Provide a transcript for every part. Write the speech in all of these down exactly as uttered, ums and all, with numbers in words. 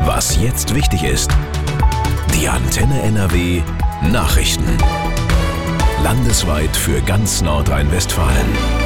Was jetzt wichtig ist. Die Antenne N R W Nachrichten. Landesweit für ganz Nordrhein-Westfalen.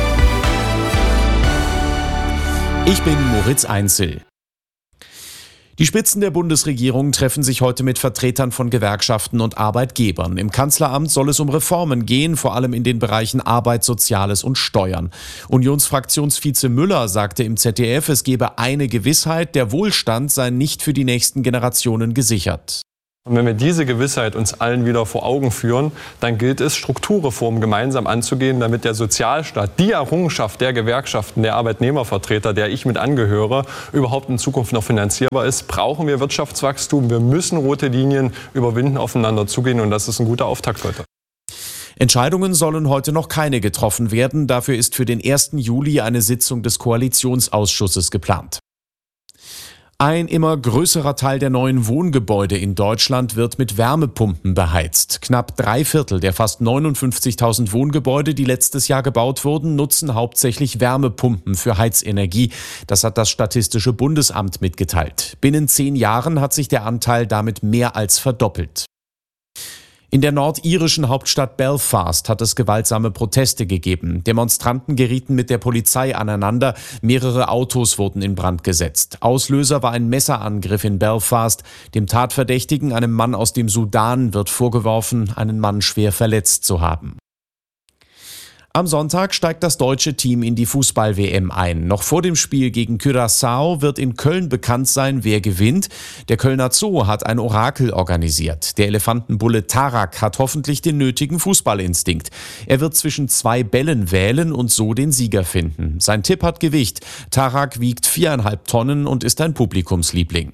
Ich bin Moritz Einzel. Die Spitzen der Bundesregierung treffen sich heute mit Vertretern von Gewerkschaften und Arbeitgebern. Im Kanzleramt soll es um Reformen gehen, vor allem in den Bereichen Arbeit, Soziales und Steuern. Unionsfraktionsvize Müller sagte im Z D F, es gebe eine Gewissheit, der Wohlstand sei nicht für die nächsten Generationen gesichert. Und wenn wir diese Gewissheit uns allen wieder vor Augen führen, dann gilt es, Strukturreformen gemeinsam anzugehen, damit der Sozialstaat, die Errungenschaft der Gewerkschaften, der Arbeitnehmervertreter, der ich mit angehöre, überhaupt in Zukunft noch finanzierbar ist. Brauchen wir Wirtschaftswachstum. Wir müssen rote Linien überwinden, aufeinander zugehen. Und das ist ein guter Auftakt heute. Entscheidungen sollen heute noch keine getroffen werden. Dafür ist für den ersten Juli eine Sitzung des Koalitionsausschusses geplant. Ein immer größerer Teil der neuen Wohngebäude in Deutschland wird mit Wärmepumpen beheizt. Knapp drei Viertel der fast neunundfünfzigtausend Wohngebäude, die letztes Jahr gebaut wurden, nutzen hauptsächlich Wärmepumpen für Heizenergie. Das hat das Statistische Bundesamt mitgeteilt. Binnen zehn Jahren hat sich der Anteil damit mehr als verdoppelt. In der nordirischen Hauptstadt Belfast hat es gewaltsame Proteste gegeben. Demonstranten gerieten mit der Polizei aneinander. Mehrere Autos wurden in Brand gesetzt. Auslöser war ein Messerangriff in Belfast. Dem Tatverdächtigen, einem Mann aus dem Sudan, wird vorgeworfen, einen Mann schwer verletzt zu haben. Am Sonntag steigt das deutsche Team in die Fußball-W M ein. Noch vor dem Spiel gegen Curaçao wird in Köln bekannt sein, wer gewinnt. Der Kölner Zoo hat ein Orakel organisiert. Der Elefantenbulle Tarak hat hoffentlich den nötigen Fußballinstinkt. Er wird zwischen zwei Bällen wählen und so den Sieger finden. Sein Tipp hat Gewicht. Tarak wiegt viereinhalb Tonnen und ist ein Publikumsliebling.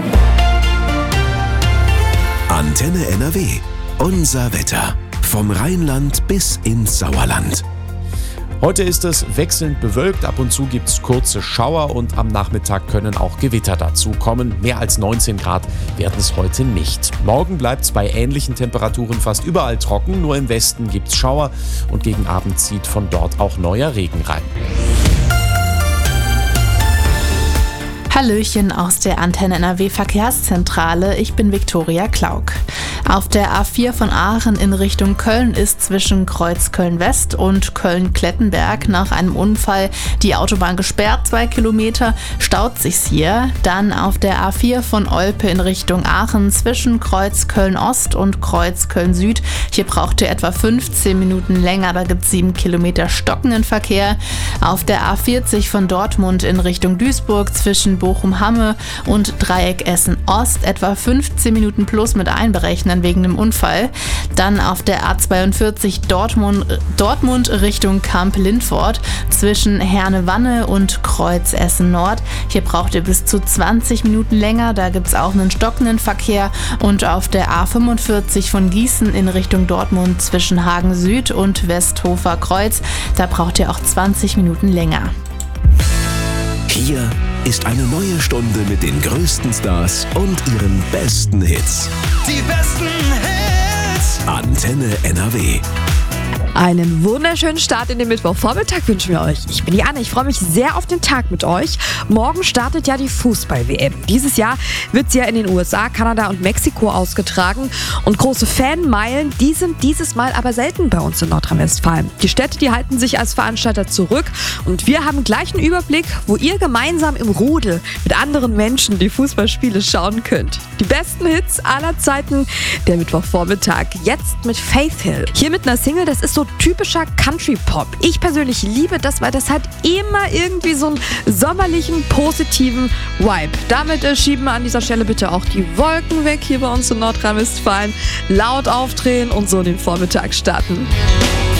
Antenne N R W. Unser Wetter. Vom Rheinland bis ins Sauerland. Heute ist es wechselnd bewölkt, ab und zu gibt es kurze Schauer und am Nachmittag können auch Gewitter dazu kommen. Mehr als neunzehn Grad werden es heute nicht. Morgen bleibt es bei ähnlichen Temperaturen fast überall trocken, nur im Westen gibt es Schauer und gegen Abend zieht von dort auch neuer Regen rein. Hallöchen aus der Antenne N R W Verkehrszentrale, ich bin Viktoria Klauk. Auf der A vier von Aachen in Richtung Köln ist zwischen Kreuzköln-West und Köln-Klettenberg nach einem Unfall die Autobahn gesperrt, zwei Kilometer, staut sich's hier. Dann auf der A vier von Olpe in Richtung Aachen zwischen Kreuzköln-Ost und Kreuzköln-Süd. Hier braucht ihr etwa fünfzehn Minuten länger, da gibt's sieben Kilometer stockenden Verkehr. Auf der A vierzig von Dortmund in Richtung Duisburg zwischen Bochum-Hamme und Dreieck Essen-Ost etwa fünfzehn Minuten plus mit einberechnen wegen dem Unfall. Dann auf der A zweiundvierzig Dortmund, Dortmund Richtung Kamp-Lindfort zwischen Herne-Wanne und Kreuz Essen-Nord. Hier braucht ihr bis zu zwanzig Minuten länger, da gibt es auch einen stockenden Verkehr. Und auf der A fünfundvierzig von Gießen in Richtung Dortmund zwischen Hagen Süd und Westhofer Kreuz, da braucht ihr auch zwanzig Minuten länger. Hier ist eine neue Stunde mit den größten Stars und ihren besten Hits. Die besten Hits. Antenne N R W. Einen wunderschönen Start in den Mittwochvormittag wünschen wir euch. Ich bin die Anne, ich freue mich sehr auf den Tag mit euch. Morgen startet ja die Fußball-W M. Dieses Jahr wird sie ja in den U S A, Kanada und Mexiko ausgetragen. Und große Fanmeilen, die sind dieses Mal aber selten bei uns in Nordrhein-Westfalen. Die Städte, die halten sich als Veranstalter zurück. Und wir haben gleich einen Überblick, wo ihr gemeinsam im Rudel mit anderen Menschen die Fußballspiele schauen könnt. Die besten Hits aller Zeiten, der Mittwochvormittag. Jetzt mit Faith Hill. Hier mit einer Single, das ist so typischer Country-Pop. Ich persönlich liebe das, weil das hat immer irgendwie so einen sommerlichen, positiven Vibe. Damit äh, schieben wir an dieser Stelle bitte auch die Wolken weg hier bei uns in Nordrhein-Westfalen. Laut aufdrehen und so den Vormittag starten.